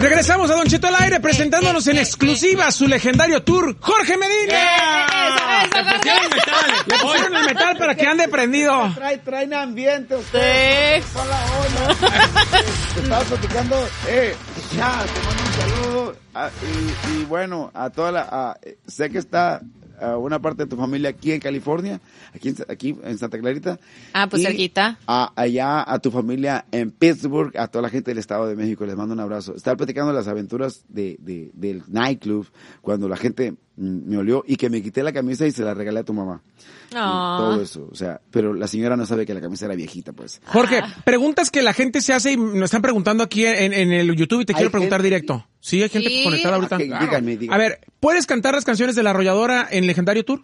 Regresamos a Don Cheto al aire presentándonos en exclusiva su legendario tour, Jorge Medina. Le pusieron el metal para que ande prendido. Traen ambiente ustedes. Sí. Hola. Te estaba platicando. Ya, te mando un saludo. Y bueno, a toda la... sé que está una parte de tu familia aquí en California, aquí en Santa Clarita. Ah, pues cerquita. Allá a tu familia en Pittsburgh, a toda la gente del Estado de México, les mando un abrazo. Estaba platicando las aventuras del nightclub, cuando la gente me olió y que me quité la camisa y se la regalé a tu mamá. Oh. Todo eso, o sea, pero la señora no sabe que la camisa era viejita, pues. Jorge, preguntas que la gente se hace y nos están preguntando aquí en el YouTube y te quiero preguntar directo. Sí, hay gente conectada ahorita. Okay, díganme. A ver, ¿puedes cantar las canciones de La Arrolladora en Legendario Tour?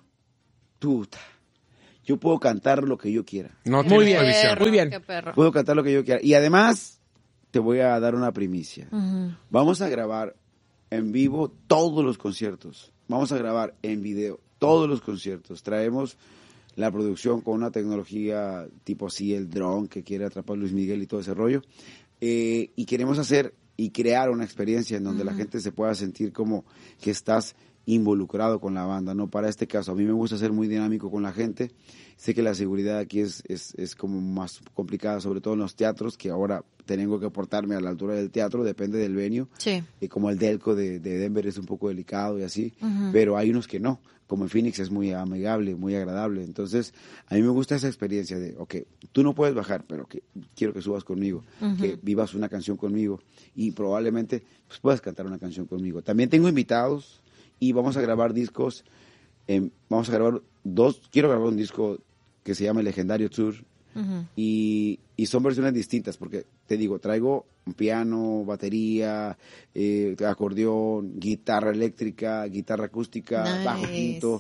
Yo puedo cantar lo que yo quiera. No, muy bien, muy bien. Qué perro. Puedo cantar lo que yo quiera. Y además, te voy a dar una primicia. Uh-huh. Vamos a grabar en vivo todos los conciertos. Vamos a grabar en video todos los conciertos. Traemos la producción con una tecnología tipo así, el dron que quiere atrapar Luis Miguel y todo ese rollo. Y queremos hacer y crear una experiencia en donde la gente se pueda sentir como que estás involucrado con la banda, ¿no? Para este caso, a mí me gusta ser muy dinámico con la gente. Sé que la seguridad aquí es como más complicada, sobre todo en los teatros, que ahora tengo que portarme a la altura del teatro, depende del venue. Sí. Y como el Delco de Denver es un poco delicado y así, pero hay unos que no. Como en Phoenix es muy amigable, muy agradable. Entonces, a mí me gusta esa experiencia de, ok, tú no puedes bajar, pero que quiero que subas conmigo, que vivas una canción conmigo y probablemente pues, puedas cantar una canción conmigo. También tengo invitados y vamos a grabar discos. Vamos a grabar quiero grabar un disco que se llama El Legendario Tour. Y son versiones distintas porque, te digo, traigo un piano, batería, acordeón, guitarra eléctrica, guitarra acústica, bajo quinto,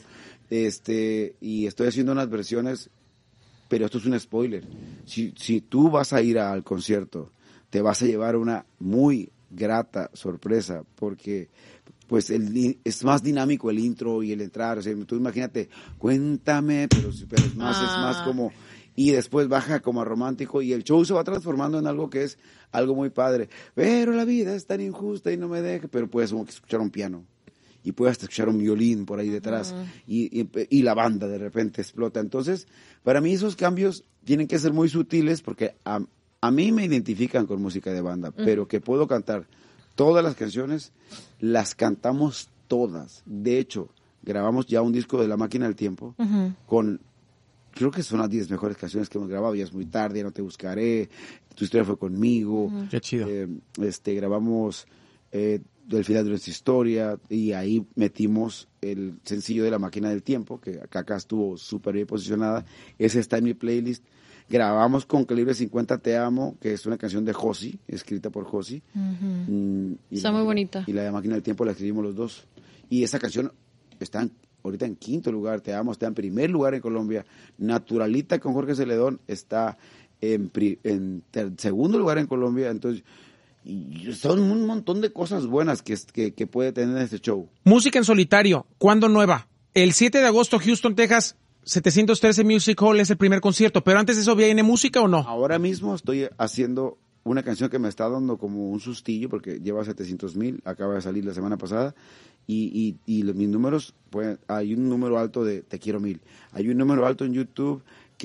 y estoy haciendo unas versiones, pero esto es un spoiler. Si tú vas a ir al concierto, te vas a llevar una muy grata sorpresa porque pues es más dinámico el intro y el entrar, o sea, tú imagínate, cuéntame, pero es más como... Y después baja como a romántico y el show se va transformando en algo que es algo muy padre. Pero la vida es tan injusta y no me deja. Pero puedes como que escuchar un piano y puedes escuchar un violín por ahí detrás y la banda de repente explota. Entonces, para mí esos cambios tienen que ser muy sutiles porque a mí me identifican con música de banda, pero que puedo cantar todas las canciones, las cantamos todas. De hecho, grabamos ya un disco de La Máquina del Tiempo con... Creo que son las 10 mejores canciones que hemos grabado. Ya es muy tarde, No te buscaré, Tu historia fue conmigo. Qué chido. Grabamos Del final de nuestra historia y ahí metimos el sencillo de La Máquina del Tiempo, que acá estuvo súper bien posicionada. Ese está en mi playlist. Grabamos con Calibre 50 Te Amo, que es una canción de Josi, escrita por Josi. Está muy bonita. Y la de Máquina del Tiempo la escribimos los dos. Y esa canción está ahorita en 5º lugar, Te Amo está en 1er lugar en Colombia. Naturalita con Jorge Celedón está en 2º lugar en Colombia. Entonces, son un montón de cosas buenas que puede tener este show. Música en solitario, ¿cuándo nueva? El 7 de agosto, Houston, Texas, 713 Music Hall es el primer concierto, pero antes de eso, ¿viene música o no? Ahora mismo estoy haciendo una canción que me está dando como un sustillo porque lleva 700,000, acaba de salir la semana pasada. Y mis números, pues, hay un número alto de Te Quiero Mil. Hay un número alto en YouTube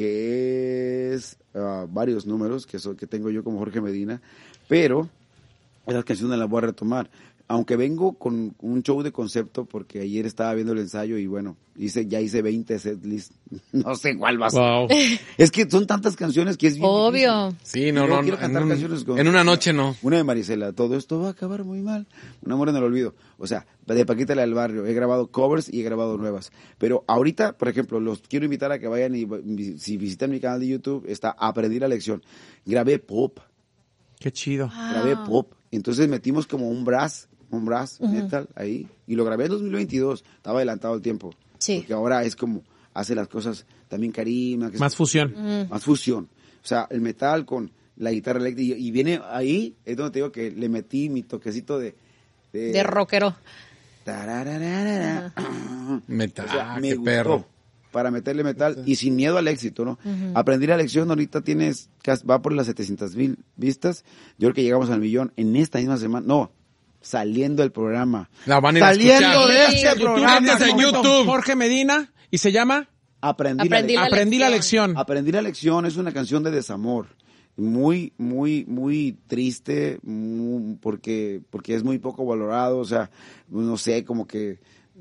que es varios números que tengo yo como Jorge Medina, pero esas canciones las voy a retomar. Aunque vengo con un show de concepto, porque ayer estaba viendo el ensayo y bueno, ya hice 20 setlist, no sé cuál va a ser. Wow. Es que son tantas canciones que es bien obvio. difícil. Sí, no, Quiero cantar canciones en una noche no. Una de Marisela, Todo esto va a acabar muy mal, Un amor en el olvido. O sea, de Paquita la del Barrio, he grabado covers y he grabado nuevas. Pero ahorita, por ejemplo, los quiero invitar a que vayan y si visitan mi canal de YouTube, está Aprendí la Lección. Grabé pop. Qué chido. Grabé pop. Entonces metimos como un brass metal ahí, y lo grabé en 2022, estaba adelantado el tiempo, porque ahora es como hace las cosas también Karima, que más fusión. Más fusión, o sea, el metal con la guitarra eléctrica, y viene ahí, es donde te digo que le metí mi toquecito de rockero. Metal, o sea, me qué gustó perro. para meterle metal y sin miedo al éxito, ¿no? Aprendí la lección, ahorita va por las 700,000 vistas, yo creo que llegamos al 1,000,000 en esta misma semana, no, saliendo del programa. La van a ir a Saliendo escuchar. de Sí, este YouTube, programa. en YouTube. Jorge Medina, y se llama Aprendí Aprendí la la lección. lección. Aprendí la lección es una canción de desamor. Muy, muy, muy triste, porque es muy poco valorado, o sea, no sé, como que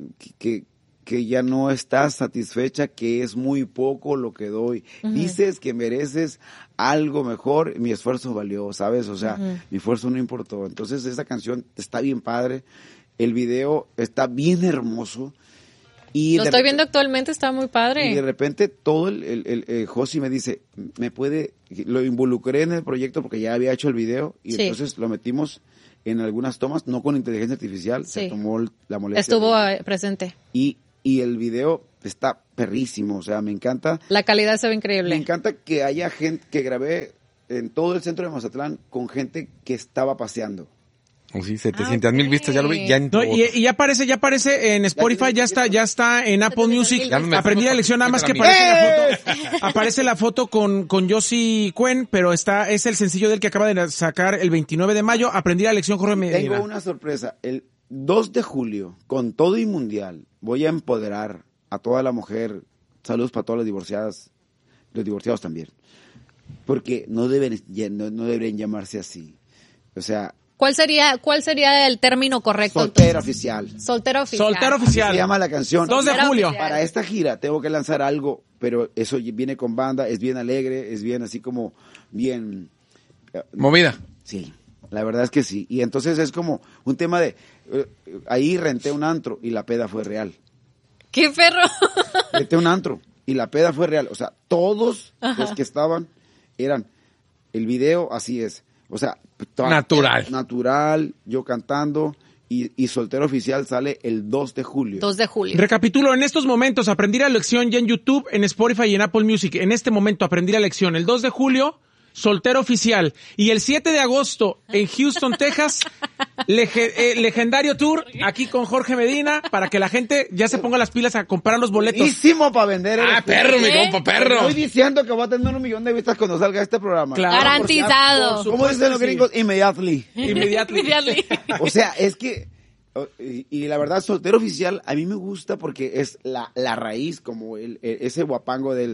ya no estás satisfecha, que es muy poco lo que doy. Dices que mereces algo mejor, mi esfuerzo valió, ¿sabes? O sea, mi esfuerzo no importó. Entonces, esa canción está bien padre, el video está bien hermoso. Y Lo estoy viendo actualmente, está muy padre. Y de repente todo el Josi me dice, lo involucré en el proyecto porque ya había hecho el video y Sí. entonces lo metimos en algunas tomas, no con inteligencia artificial, Sí. se tomó la molestia. Estuvo presente. Y el video está perrísimo, o sea, me encanta. La calidad se ve Me increíble. encanta que haya gente que grabé en todo el centro de Mazatlán con gente que estaba paseando. Oh, sí, 700,000 ok. vistas, ya lo vi. Ya en No, y ya aparece en Spotify, ya está en Apple Music. Ya me Aprendí la lección, nada más que aparece la foto con Josie Cuen, pero es el sencillo del que acaba de sacar el 29 de mayo. Aprendí la lección, Jorge Medina. Tengo una sorpresa. El 2 de julio, con todo y mundial, voy a empoderar a toda la mujer. Saludos para todas las divorciadas, los divorciados también. Porque no deberían llamarse así. O sea, ¿Cuál sería el término correcto? soltera oficial. Soltero oficial. Soltero Se oficial. llama la canción. 2 de Soltero julio. oficial. Para esta gira tengo que lanzar algo, pero eso viene con banda, es bien alegre, es bien así como bien... movida. Sí, la verdad es que sí. Y entonces es como un tema de... ahí renté un antro y la peda fue real. ¡Qué perro! Renté un antro y la peda fue real. O sea, todos los que estaban eran... El video así es. O sea... Natural. Natural, yo cantando... Y Soltero Oficial sale el 2 de julio. 2 de julio. Recapitulo, en estos momentos aprendí la lección ya en YouTube, en Spotify y en Apple Music. En este momento aprendí la lección. El 2 de julio, Soltero Oficial. Y el 7 de agosto en Houston, Texas, legendario tour aquí con Jorge Medina para que la gente ya se ponga las pilas a comprar los boletos. Buenísimo para vender. Ah, perro, mi compa, perro. Estoy diciendo que va a tener 1 millón de vistas cuando salga este programa. Claro. Garantizado. ¿Cómo dicen los gringos? Immediately. Immediately. O sea, es que... Y la verdad, Soltero Oficial a mí me gusta porque es la raíz, como ese guapango del...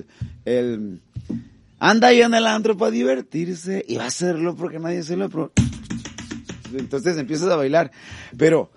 anda ahí en el antro para divertirse y va a hacerlo porque nadie se lo... Entonces empiezas a bailar. Pero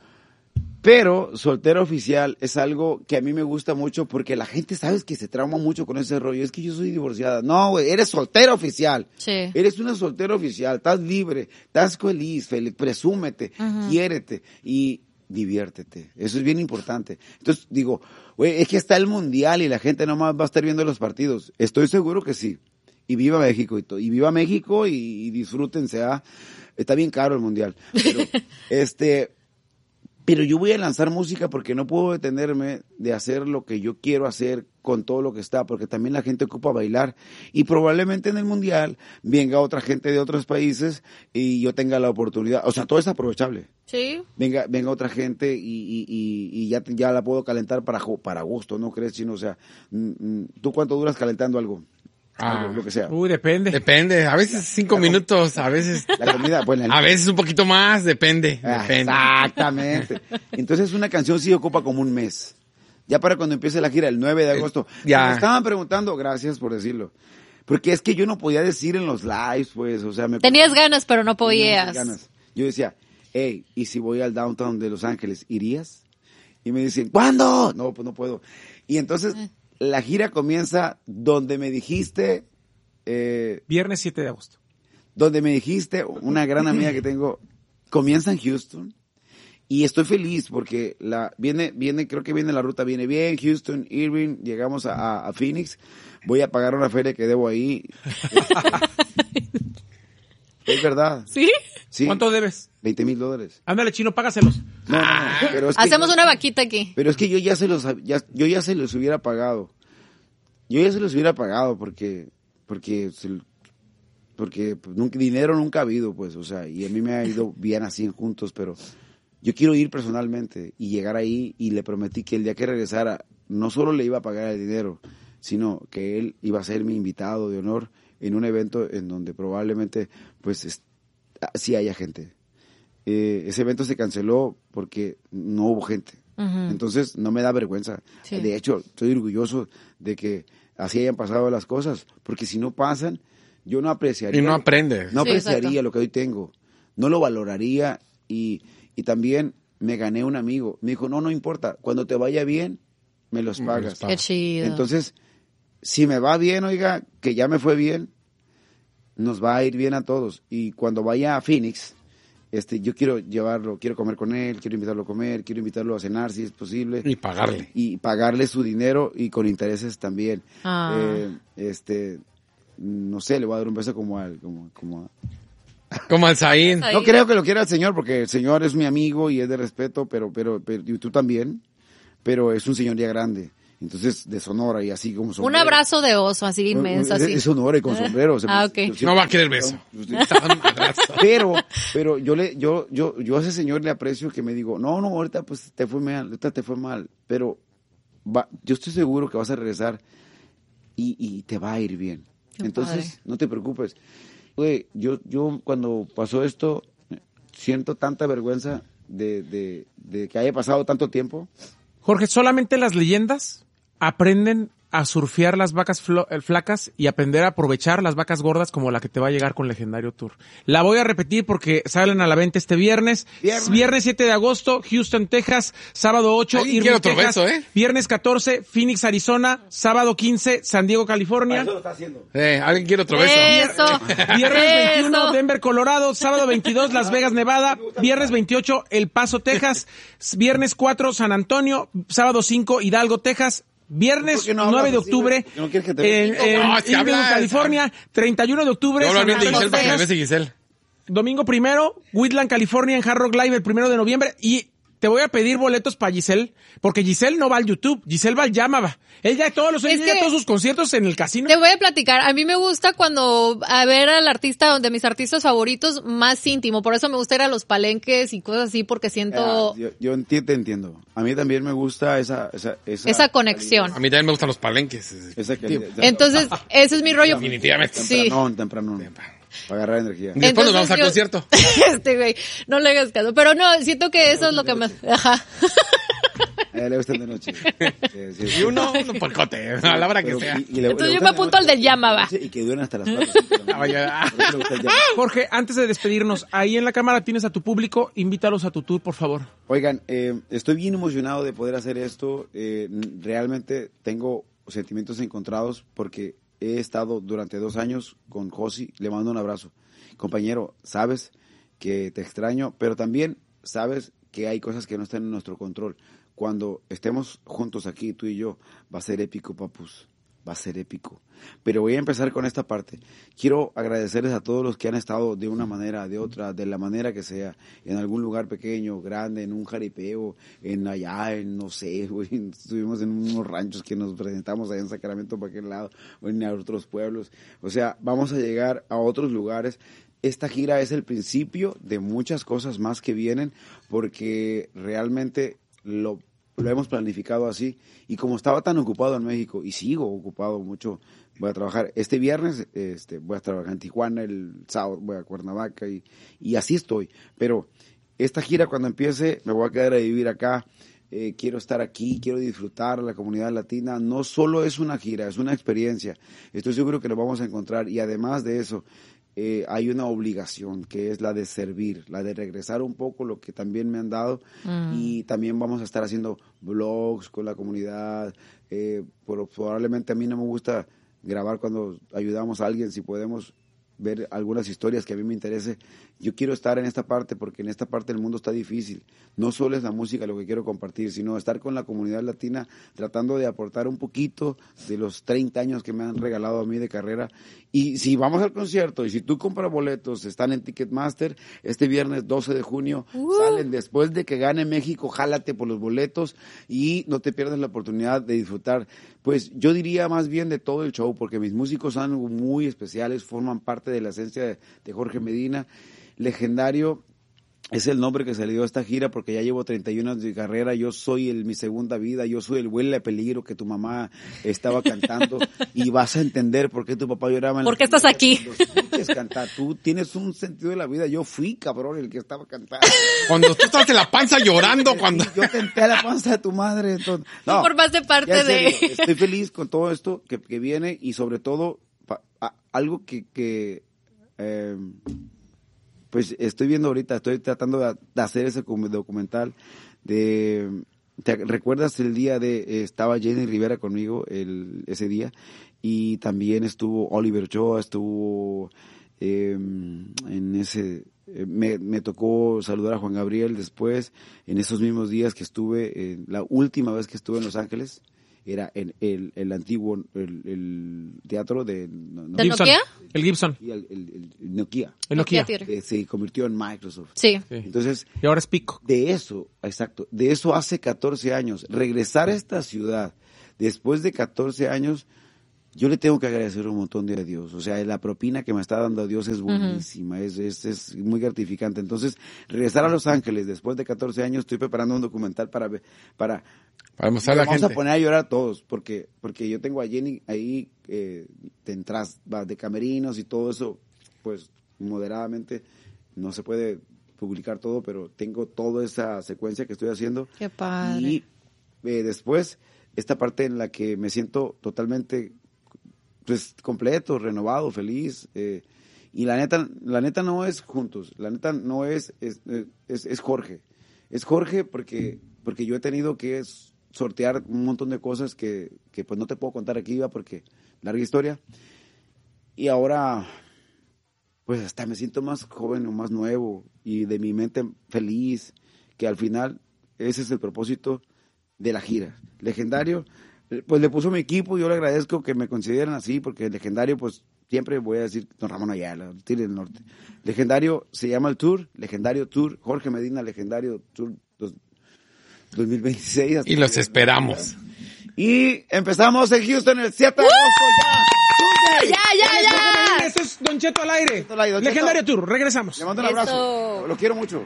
Soltero Oficial es algo que a mí me gusta mucho porque la gente, sabes, que se trauma mucho con ese rollo. Es que yo soy divorciada. No, güey, eres soltera oficial. Sí. Eres una soltera oficial. Estás libre, estás feliz, presúmete, quiérete y diviértete. Eso es bien importante. Entonces digo, güey, es que está el mundial y la gente nomás va a estar viendo los partidos. Estoy seguro que sí. Y viva México y viva México y disfrútense. Está bien caro el mundial. Pero, pero yo voy a lanzar música porque no puedo detenerme de hacer lo que yo quiero hacer con todo lo que está, porque también la gente ocupa bailar y probablemente en el mundial venga otra gente de otros países y yo tenga la oportunidad, o sea, todo es aprovechable. Sí. Venga otra gente y ya la puedo calentar para agosto, ¿no crees, Chino? O sea, ¿tú cuánto duras calentando algo? Algo, lo que sea. Depende. Depende, a veces 5 minutos, a veces... La comida, bueno, A veces un poquito más, depende. Exactamente. Entonces una canción sí ocupa como un mes. Ya para cuando empiece la gira, el 9 de agosto. Ya. Me estaban preguntando, gracias por decirlo. Porque es que yo no podía decir en los lives, pues, o sea... Tenías ganas, pero no tenía podías. ganas. Yo decía, hey, ¿y si voy al downtown de Los Ángeles, irías? Y me dicen, ¿cuándo? No, pues no puedo. Y entonces la gira comienza donde me dijiste... Viernes 7 de agosto. Donde me dijiste, una gran amiga que tengo, comienza en Houston. Y estoy feliz porque creo que viene la ruta, viene bien, Houston, Irving, llegamos a Phoenix, voy a pagar una feria que debo ahí. Es verdad. ¿Sí? Sí. ¿Cuánto debes? $20,000. Ándale, Chino, págaselos. No, pero es que Hacemos una vaquita aquí. Pero es que yo ya se los hubiera pagado. Yo ya se los hubiera pagado porque pues, dinero nunca ha habido, pues, o sea, y a mí me ha ido bien así juntos, pero yo quiero ir personalmente y llegar ahí y le prometí que el día que regresara no solo le iba a pagar el dinero, sino que él iba a ser mi invitado de honor en un evento en donde probablemente, pues, sí haya gente. ese evento se canceló porque no hubo gente. Entonces no me da vergüenza. Sí. De hecho, estoy orgulloso de que así hayan pasado las cosas, porque si no pasan, yo no apreciaría. Y no aprendes. No Sí, apreciaría exacto. lo que hoy tengo. No lo valoraría y también me gané un amigo. Me dijo, no importa, cuando te vaya bien, me los pagas. Qué chido. Entonces, si me va bien, oiga, que ya me fue bien, nos va a ir bien a todos. Y cuando vaya a Phoenix, yo quiero llevarlo, quiero comer con él, quiero invitarlo a comer, quiero invitarlo a cenar si es posible. Y pagarle. Y pagarle su dinero y con intereses también. Ah. No sé, le voy a dar un beso como Como al Zayn. Ahí. No creo que lo quiera el señor, porque el señor es mi amigo y es de respeto, pero y tú también, pero es un señor ya grande. Entonces, de Sonora y así como Un sombrero. abrazo de oso, así inmenso, así. Es Sonora y con sombrero. Ah, ok. No va a querer beso. Pero yo a ese señor le aprecio que me digo, no, ahorita pues te fue mal, pero yo estoy seguro que vas a regresar y te va a ir bien. Qué Entonces, padre. no te preocupes. Oye, yo cuando pasó esto, siento tanta vergüenza de que haya pasado tanto tiempo. Jorge, solamente las leyendas aprenden a surfear las vacas flacas y aprender a aprovechar las vacas gordas como la que te va a llegar con Legendario Tour. La voy a repetir porque salen a la venta este viernes. Viernes 7 de agosto, Houston, Texas. Sábado 8, Alguien Irving, quiere otro Texas. beso, ¿eh? Viernes 14, Phoenix, Arizona. Sábado 15, San Diego, California. Eso lo está haciendo. ¿Alguien quiere otro beso? Eso. Viernes 21, Eso. Denver, Colorado. Sábado 22, Las Vegas, Nevada. Viernes 28, El Paso, Texas. Viernes 4, San Antonio. Sábado 5, Hidalgo, Texas. Viernes ¿Por qué no 9 de hablas así, octubre güey? ¿No quieres que te en No, es que Inglewood, habla, California. 31 de octubre, Yo hablo San bien de Antonio, Giselle para que me Texas. bese Giselle. Domingo 1, Whitland, California, en Hard Rock Live el 1 de noviembre. Y te voy a pedir boletos para Giselle, porque Giselle no va al YouTube, Giselle va al Llamaba. Ella Es todos que- sus conciertos en el casino. Te voy a platicar. A mí me gusta cuando a ver al artista, de mis artistas favoritos, más íntimo. Por eso me gusta ir a los palenques y cosas así, porque siento Yo te entiendo. A mí también me gusta esa conexión. A mí también me gustan los palenques. Esa calidad. Entonces, ese es mi rollo. Definitivamente. Sí. Temprano. Para agarrar energía. Y después nos vamos al yo- concierto. Güey, no le hagas caso. Pero no, siento que eso es lo que me... Ajá. Le gustan de noche. Sí. Y uno porcote, a la hora que Pero- sea. y le Entonces yo gustan me apunto de al del noche, Llamaba. Y que duren hasta las 4. Vaya. Jorge, antes de despedirnos, ahí en la cámara tienes a tu público, invítalos a tu tour, por favor. Oigan, estoy bien emocionado de poder hacer esto. Realmente tengo sentimientos encontrados porque he estado durante 2 años con Josi. Le mando un abrazo. Compañero, sabes que te extraño, pero también sabes que hay cosas que no están en nuestro control. Cuando estemos juntos aquí, tú y yo, va a ser épico, papus. Va a ser épico. Pero voy a empezar con esta parte. Quiero agradecerles a todos los que han estado de una manera, de otra, de la manera que sea, en algún lugar pequeño, grande, en un jaripeo, no sé, güey, estuvimos en unos ranchos que nos presentamos allá en Sacramento para aquel lado, o en otros pueblos. O sea, vamos a llegar a otros lugares. Esta gira es el principio de muchas cosas más que vienen, porque realmente lo hemos planificado así, y como estaba tan ocupado en México, y sigo ocupado mucho, voy a trabajar este viernes, voy a trabajar en Tijuana, el sábado voy a Cuernavaca, y así estoy, pero esta gira cuando empiece, me voy a quedar a vivir acá, quiero estar aquí, quiero disfrutar la comunidad latina. No solo es una gira, es una experiencia, estoy seguro que lo vamos a encontrar, y además de eso, hay una obligación que es la de servir, la de regresar un poco lo que también me han dado, y también vamos a estar haciendo vlogs con la comunidad. Probablemente a mí no me gusta grabar cuando ayudamos a alguien, si podemos ver algunas historias que a mí me interese. Yo quiero estar en esta parte porque en esta parte del mundo está difícil. No solo es la música lo que quiero compartir, sino estar con la comunidad latina tratando de aportar un poquito de los 30 años que me han regalado a mí de carrera. Y si vamos al concierto y si tú compras boletos, están en Ticketmaster, este viernes 12 de junio, salen después de que gane México, jálate por los boletos y no te pierdas la oportunidad de disfrutar, pues yo diría más bien de todo el show, porque mis músicos son muy especiales, forman parte de la esencia de Jorge Medina. Legendario Es el nombre que se le dio a esta gira porque ya llevo 31 años de carrera. Yo soy mi segunda vida. Yo soy el Huele a Peligro que tu mamá estaba cantando. Y vas a entender por qué tu papá lloraba. ¿Por qué estás aquí? Cantar. Tú tienes un sentido de la vida. Yo fui, cabrón, el que estaba cantando. Cuando tú estabas en la panza llorando, cuando... Yo tenté a la panza de tu madre. Entonces, no, formaste parte de... Estoy feliz con todo esto que viene y sobre todo algo que pues estoy viendo ahorita, estoy tratando de hacer ese documental ¿te recuerdas el día estaba Jenny Rivera conmigo ese día? Y también estuvo Oliver Ochoa, estuvo en ese... Me tocó saludar a Juan Gabriel después, en esos mismos días que estuve, la última vez que estuve en Los Ángeles, era en el antiguo el teatro de Nokia. El Gibson. Y el Nokia. El Nokia. Se convirtió en Microsoft. Sí. Entonces, y ahora es Pico. De eso hace 14 años. Regresar a esta ciudad después de 14 años, yo le tengo que agradecer un montón a Dios. O sea, la propina que me está dando Dios es buenísima, es muy gratificante. Entonces, regresar a Los Ángeles después de 14 años, estoy preparando un documental para mostrar a la gente. Vamos a poner a llorar todos, porque yo tengo a Jenny ahí detrás de camerinos y todo eso, pues moderadamente no se puede publicar todo, pero tengo toda esa secuencia que estoy haciendo. Qué padre. Y después, esta parte en la que me siento totalmente pues completo, renovado, feliz, y la neta no es juntos, la neta no es Jorge. Es Jorge porque yo he tenido que sortear un montón de cosas que pues no te puedo contar aquí, porque larga historia. Y ahora pues hasta me siento más joven o más nuevo y de mi mente feliz, que al final ese es el propósito de la gira. Legendario, pues le puso mi equipo, yo le agradezco que me consideren así, porque Legendario, pues siempre voy a decir Don Ramón Ayala, Tigre del Norte. Legendario se llama el tour, Legendario Tour, Jorge Medina, Legendario Tour 2026. Y los esperamos. Y empezamos en Houston el 7 de agosto, ¡Ya! Esto es Don Cheto al aire. Legendario Tour, regresamos. Le mando un abrazo, lo quiero mucho.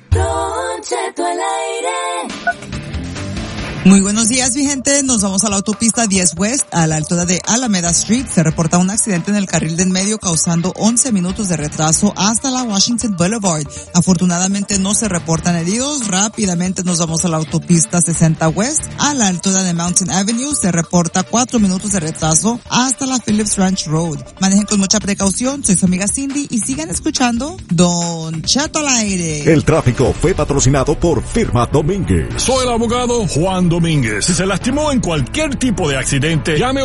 Don Cheto al aire. Muy buenos días, mi gente. Nos vamos a la autopista 10 West, a la altura de Alameda Street. Se reporta un accidente en el carril de en medio causando 11 minutos de retraso hasta la Washington Boulevard. Afortunadamente no se reportan heridos. Rápidamente nos vamos a la autopista 60 West, a la altura de Mountain Avenue. Se reporta 4 minutos de retraso hasta la Phillips Ranch Road. Manejen con mucha precaución. Soy su amiga Cindy y sigan escuchando Don Cheto al aire. El tráfico fue patrocinado por Firma Domínguez. Soy el abogado Juan Domínguez. Si se lastimó en cualquier tipo de accidente, llame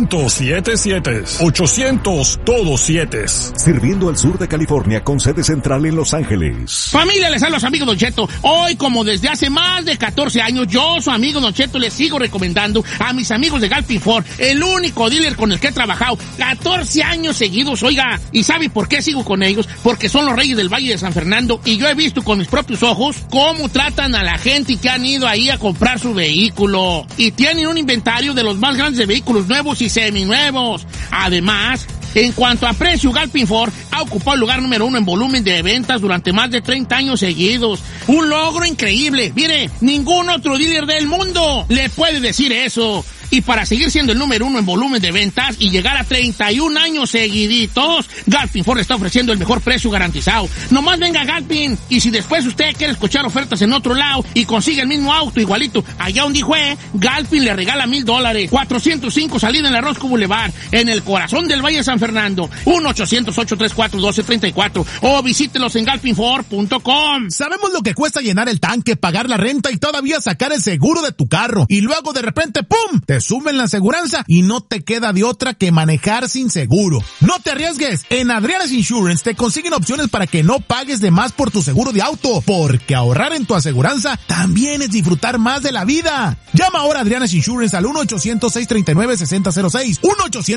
800-77. 800 todos 7. Sirviendo al sur de California con sede central en Los Ángeles. Familia, les hablo a su amigo Don Cheto. Hoy, como desde hace más de 14 años, yo, su amigo Don Cheto, les sigo recomendando a mis amigos de Galpin Ford, el único dealer con el que he trabajado 14 años seguidos, oiga. ¿Y sabe por qué sigo con ellos? Porque son los reyes del Valle de San Fernando y yo he visto con mis propios ojos cómo tratan a la gente que han ido ahí a comprar su vehículo. Y tienen un inventario de los más grandes de vehículos nuevos y seminuevos. Además, en cuanto a precio, Galpin Ford ha ocupado el lugar número 1 en volumen de ventas durante más de 30 años seguidos. Un logro increíble. Mire, ningún otro dealer del mundo le puede decir eso. Y para seguir siendo el número 1 en volumen de ventas y llegar a 31 años seguiditos, Galpin Ford está ofreciendo el mejor precio garantizado. Nomás venga a Galpin, y si después usted quiere escuchar ofertas en otro lado y consigue el mismo auto igualito allá donde fue, Galpin le regala $1,000. 405 salida en la Roscoe Boulevard, en el corazón del Valle de San Fernando. 1-800-834-1234 o visítelos en galpinford.com. Sabemos lo que cuesta llenar el tanque, pagar la renta y todavía sacar el seguro de tu carro. Y luego de repente, ¡pum!, te suben la aseguranza y no te queda de otra que manejar sin seguro. No te arriesgues. En Adriana's Insurance te consiguen opciones para que no pagues de más por tu seguro de auto, porque ahorrar en tu aseguranza también es disfrutar más de la vida. Llama ahora a Adriana's Insurance al 1-800-639-6006,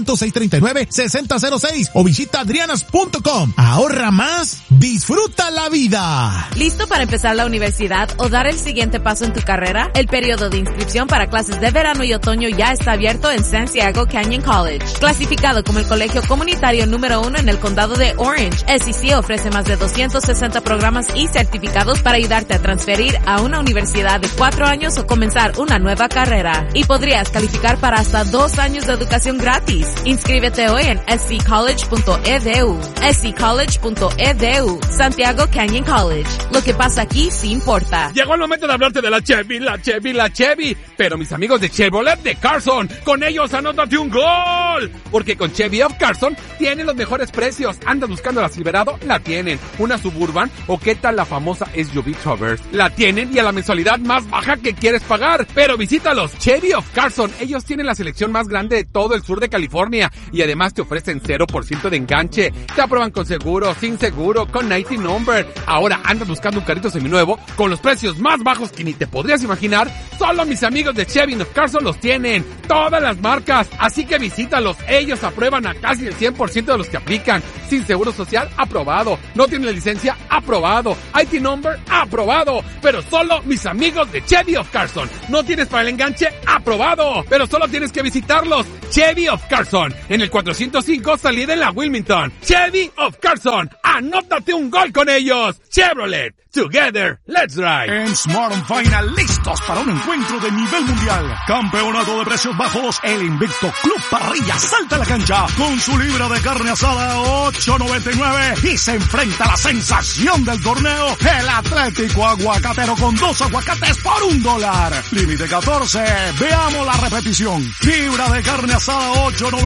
1-800-639-6006 o visita adrianas.com. Ahorra más, disfruta la vida. ¿Listo para empezar la universidad o dar el siguiente paso en tu carrera? El periodo de inscripción para clases de verano y otoño ya está abierto en Santiago Canyon College. Clasificado como el colegio comunitario número 1 en el condado de Orange, SEC ofrece más de 260 programas y certificados para ayudarte a transferir a una universidad de 4 años o comenzar una nueva carrera. Y podrías calificar para hasta 2 años de educación gratis. Inscríbete hoy en sccollege.edu. sccollege.edu. Santiago Canyon College. Lo que pasa aquí sí importa. Llegó el momento de hablarte de la Chevy. Pero mis amigos de Chevrolet de Carson, con ellos anótate un gol. Porque con Chevy of Carson tienen los mejores precios. ¿Andas buscando la Silverado? La tienen. ¿Una Suburban? ¿O qué tal la famosa SUV Traverse? La tienen y a la mensualidad más baja que quieres pagar. Pero visítalos, Chevy of Carson. Ellos tienen la selección más grande de todo el sur de California. Y además te ofrecen 0% de enganche. Te aprueban con seguro, sin seguro, con 90 number. Ahora andas buscando un carrito seminuevo con los precios más bajos que ni te podrías imaginar. Solo mis amigos de Chevy of Carson los tienen. Todas las marcas. Así que visítalos. Ellos aprueban a casi el 100% de los que aplican. Sin seguro social, aprobado. No tienen licencia, aprobado. IT number, aprobado. Pero solo mis amigos de Chevy of Carson. No tienes para el enganche, aprobado. Pero solo tienes que visitarlos. Chevy of Carson. En el 405 salida en la Wilmington. Chevy of Carson. Anótate un gol con ellos. Chevrolet. Together, let's ride. En Smart & Final, listos para un encuentro de nivel mundial. Campeonato de precios bajos, el invicto Club Parrilla salta a la cancha con su libra de carne asada a $8.99 y se enfrenta a la sensación del torneo, el Atlético Aguacatero con 2 aguacates por $1. Límite 14, veamos la repetición. Libra de carne asada a $8.99.